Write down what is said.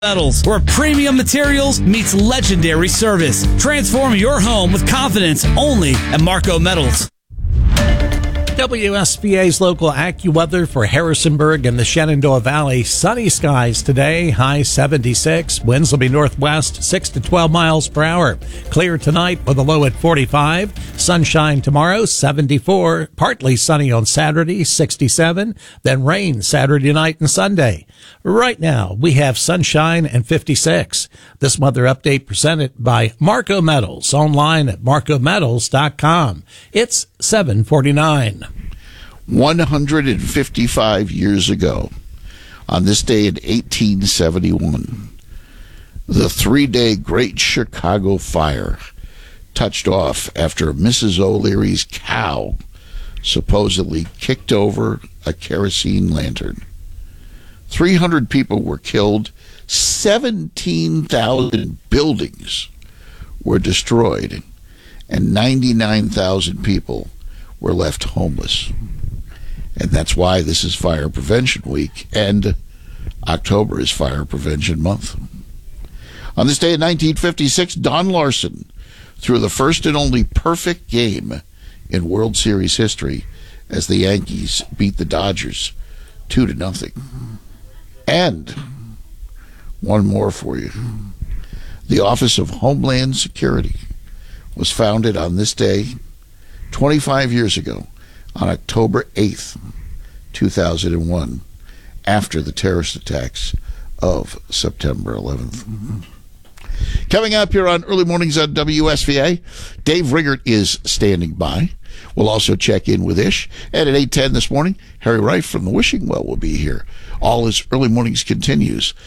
Metals, where premium materials meets legendary service. Transform your home with confidence only at Marco Metals. WSBA's local AccuWeather for Harrisonburg and the Shenandoah Valley. Sunny skies today, high 76. Winds will be northwest, 6 to 12 miles per hour. Clear tonight with a low at 45. Sunshine tomorrow, 74. Partly sunny on Saturday, 67. Then rain Saturday night and Sunday. Right now, we have sunshine and 56. This weather update presented by Marco Metals, online at marcometals.com. It's 7:49. 155 years ago, on this day in 1871, the three-day Great Chicago Fire touched off after Mrs. O'Leary's cow supposedly kicked over a kerosene lantern. 300 people were killed. 17,000 buildings were destroyed, and 99,000 people were left homeless. And that's why this is Fire Prevention Week, and October is Fire Prevention Month. On this day in 1956, Don Larson threw the first and only perfect game in World Series history as the Yankees beat the Dodgers 2-0. And one more for you. The Office of Homeland Security was founded on this day 25 years ago, on October 8th, 2001, after the terrorist attacks of September 11th. Coming up here on Early Mornings on WSVA, Dave Ringert is standing by. We'll also check in with Ish. And at 8:10 this morning, Harry Wright from the Wishing Well will be here. All his Early Mornings continues